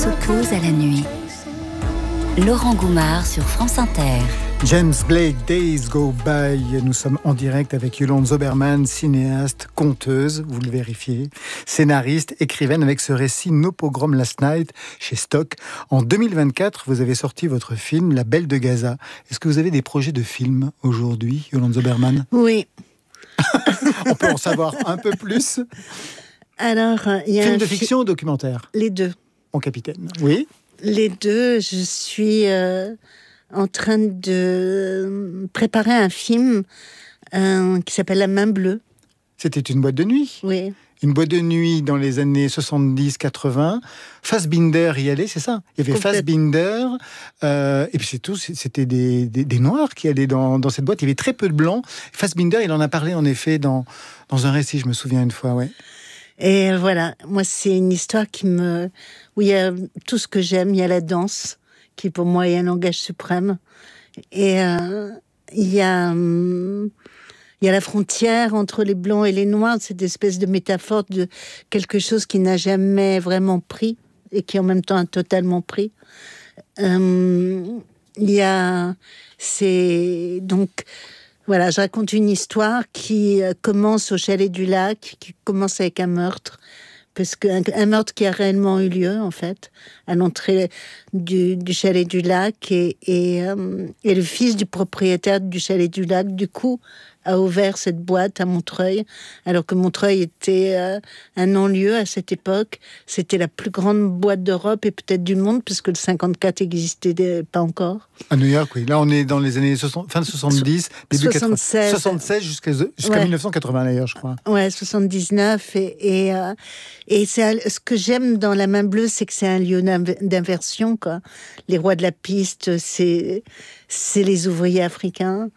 cause à la nuit. Laurent Goumard sur France Inter. James Blake, Days Go By. Nous sommes en direct avec Yolande Zoberman, cinéaste, conteuse, vous le vérifiez, scénariste, écrivaine avec ce récit No Pogrom Last Night chez Stock. En 2024, vous avez sorti votre film La Belle de Gaza. Est-ce que vous avez des projets de film aujourd'hui, Yolande Zoberman ? Oui. On peut en savoir un peu plus. Alors, il y a film de fiction ou documentaire ? Les deux. Mon capitaine. Oui. Les deux. Je suis en train de préparer un film qui s'appelle La Main Bleue. C'était une boîte de nuit ? Oui. Une boîte de nuit dans les années 70-80. Fassbinder y allait, c'est ça ? Il y avait Fassbinder, et puis c'est tout. C'était des Noirs qui allaient dans cette boîte. Il y avait très peu de Blancs. Fassbinder, il en a parlé en effet dans un récit, je me souviens une fois, ouais. Et voilà, moi c'est une histoire où il y a tout ce que j'aime. Il y a la danse, qui pour moi est un langage suprême. Et il y a la frontière entre les Blancs et les Noirs, cette espèce de métaphore de quelque chose qui n'a jamais vraiment pris et qui en même temps a totalement pris. Voilà, je raconte une histoire qui commence au Chalet du Lac, qui commence avec un meurtre, parce qu'un meurtre qui a réellement eu lieu, en fait, à l'entrée du Chalet du Lac, et le fils du propriétaire du Chalet du Lac, du coup, a ouvert cette boîte à Montreuil, alors que Montreuil était un non-lieu à cette époque. C'était la plus grande boîte d'Europe et peut-être du monde, puisque le 54 n'existait pas encore. À New York, oui. Là, on est dans les années fin 70, début 76. 76 jusqu'à ouais. 1980 d'ailleurs, je crois. Ouais, 79. Et ce que j'aime dans La Main Bleue, c'est que c'est un lieu d'inversion, quoi. Les rois de la piste, c'est les ouvriers africains.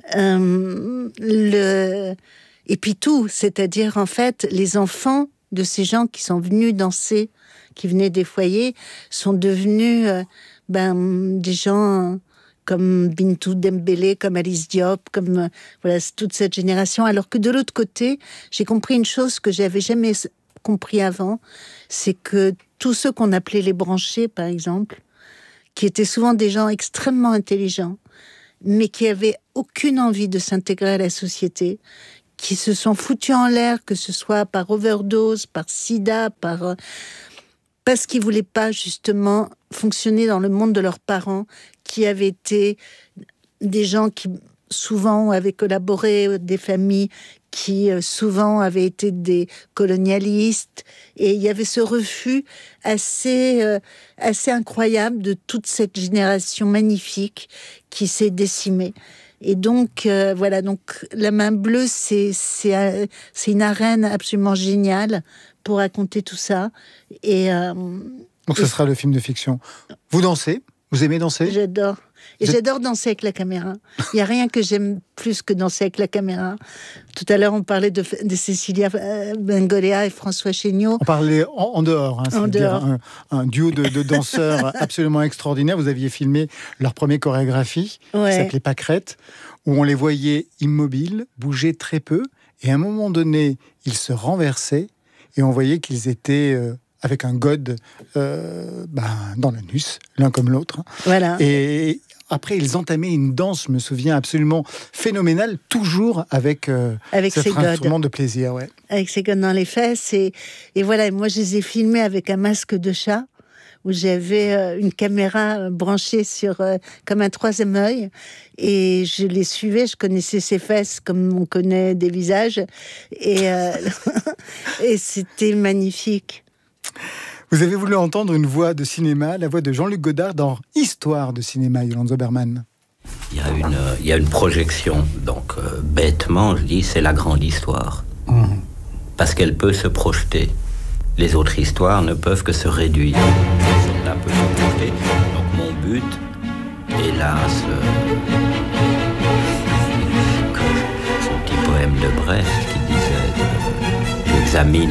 Et puis tout, c'est-à-dire en fait les enfants de ces gens qui sont venus danser, qui venaient des foyers, sont devenus des gens comme Bintou Dembélé, comme Alice Diop, comme voilà toute cette génération. Alors que de l'autre côté, j'ai compris une chose que j'avais jamais compris avant, c'est que tous ceux qu'on appelait les branchés, par exemple, qui étaient souvent des gens extrêmement intelligents, mais qui avaient aucune envie de s'intégrer à la société, qui se sont foutus en l'air, que ce soit par overdose, par sida, parce qu'ils voulaient pas justement fonctionner dans le monde de leurs parents, qui avaient été des gens qui souvent avaient collaboré, des familles qui souvent avaient été des colonialistes, et il y avait ce refus assez incroyable de toute cette génération magnifique qui s'est décimée. Et donc voilà, donc La Main Bleue, c'est une arène absolument géniale pour raconter tout ça. Donc ce sera le film de fiction. Vous dansez ? Vous aimez danser ? J'adore. Et j'adore danser avec la caméra. Il n'y a rien que j'aime plus que danser avec la caméra. Tout à l'heure, on parlait de Cécilia Bengoléa et François Chéniaud. On parlait en dehors. C'est-à-dire un duo de danseurs absolument extraordinaire. Vous aviez filmé leur première chorégraphie, qui s'appelait Pâquerette, où on les voyait immobiles, bouger très peu. Et à un moment donné, ils se renversaient et on voyait qu'ils étaient... avec un god dans l'anus, l'un comme l'autre. Voilà. Et après, ils entamaient une danse, je me souviens, absolument phénoménale, toujours avec cet instrument de plaisir. Ouais. Avec ses godes dans les fesses. Et voilà, moi, je les ai filmés avec un masque de chat, où j'avais une caméra branchée sur comme un troisième œil. Et je les suivais, je connaissais ses fesses comme on connaît des visages. Et c'était magnifique. Vous avez voulu entendre une voix de cinéma, la voix de Jean-Luc Godard dans Histoire de cinéma, Yolande Zoberman. Il y a une projection, donc bêtement, je dis, c'est la grande histoire. Parce qu'elle peut se projeter. Les autres histoires ne peuvent que se réduire. Celle-là peut se projeter. Donc mon but, hélas, ce petit poème de Brecht qui disait j'examine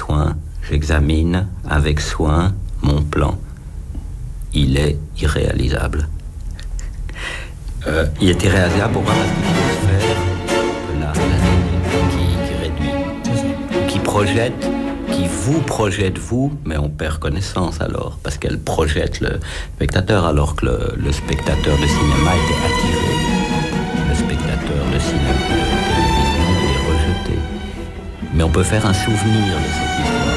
avec soin mon plan. Il est irréalisable. Il est irréalisable pour moi parce qu'il faut faire que l'art qui réduit, qui projette qui vous projette vous, mais on perd connaissance alors, parce qu'elle projette le spectateur, alors que le spectateur de cinéma était attiré. Le spectateur de cinéma, de télévision est rejeté. Mais on peut faire un souvenir de cette histoire.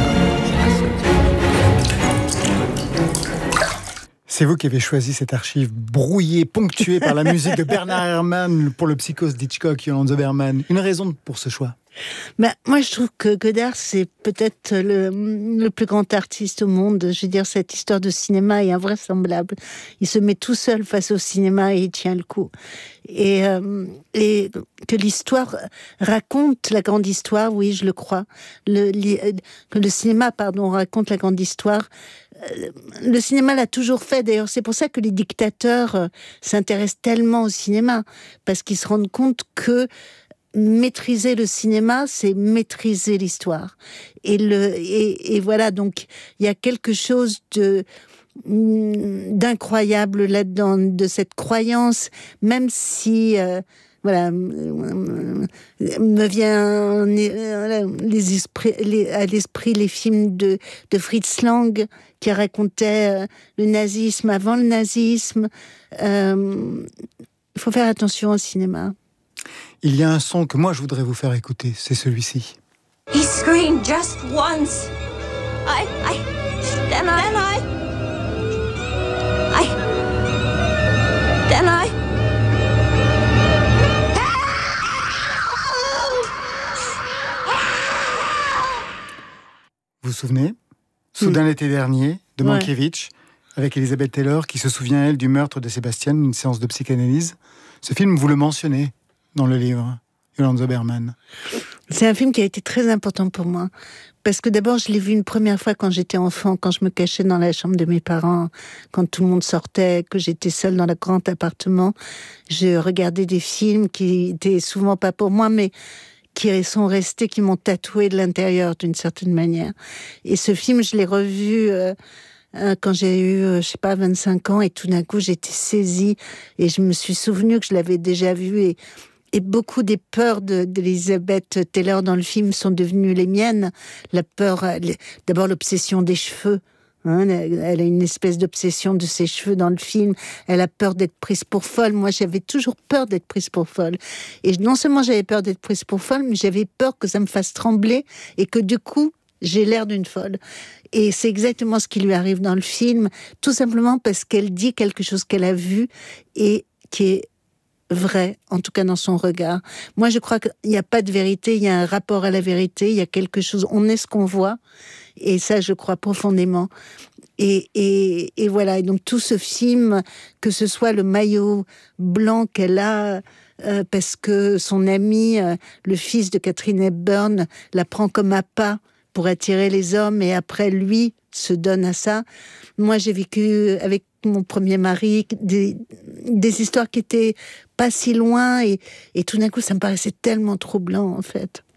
C'est vous qui avez choisi cette archive brouillée, ponctuée par la musique de Bernard Herrmann pour le Psychose d'Hitchcock, Yolande Zoberman. Une raison pour ce choix? Moi, je trouve que Godard, c'est peut-être le plus grand artiste au monde. Je veux dire, cette histoire de cinéma est invraisemblable. Il se met tout seul face au cinéma et il tient le coup. Et que l'histoire raconte la grande histoire, oui, je le crois. Que le cinéma, raconte la grande histoire. Le cinéma l'a toujours fait. D'ailleurs, c'est pour ça que les dictateurs s'intéressent tellement au cinéma. Parce qu'ils se rendent compte que maîtriser le cinéma, c'est maîtriser l'histoire. Et voilà, donc il y a quelque chose d'incroyable là-dedans, de cette croyance, même si me vient à l'esprit les films de Fritz Lang qui racontaient le nazisme avant le nazisme. Il faut faire attention au cinéma. Il y a un son que moi je voudrais vous faire écouter, c'est celui-ci. He screamed just once. Vous vous souvenez ? Soudain l'été dernier, de Mankiewicz, avec Elizabeth Taylor, qui se souvient, elle, du meurtre de Sébastien, une séance de psychanalyse. Ce film, vous le mentionnez dans le livre, Yolande Zoberman. C'est un film qui a été très important pour moi. Parce que d'abord, je l'ai vu une première fois quand j'étais enfant, quand je me cachais dans la chambre de mes parents, quand tout le monde sortait, que j'étais seule dans le grand appartement. Je regardais des films qui étaient souvent pas pour moi, mais qui sont restés, qui m'ont tatoué de l'intérieur d'une certaine manière. Et ce film, je l'ai revu quand j'ai eu, 25 ans, et tout d'un coup, j'étais saisie, et je me suis souvenue que je l'avais déjà vu, et beaucoup des peurs d'Elizabeth Taylor dans le film sont devenues les miennes. La peur, d'abord l'obsession des cheveux. Elle a une espèce d'obsession de ses cheveux dans le film. Elle a peur d'être prise pour folle. Moi, j'avais toujours peur d'être prise pour folle. Et non seulement j'avais peur d'être prise pour folle, mais j'avais peur que ça me fasse trembler et que du coup, j'ai l'air d'une folle. Et c'est exactement ce qui lui arrive dans le film, tout simplement parce qu'elle dit quelque chose qu'elle a vu et qui est vrai, en tout cas dans son regard. Moi, je crois qu'il n'y a pas de vérité, il y a un rapport à la vérité, il y a quelque chose, on est ce qu'on voit, et ça, je crois profondément. Et voilà, et donc tout ce film, que ce soit le maillot blanc qu'elle a, parce que son ami, le fils de Catherine Hepburn, la prend comme appât pour attirer les hommes, et après, lui, se donne à ça. Moi, j'ai vécu avec mon premier mari des histoires qui étaient pas si loin, et tout d'un coup, ça me paraissait tellement troublant, en fait.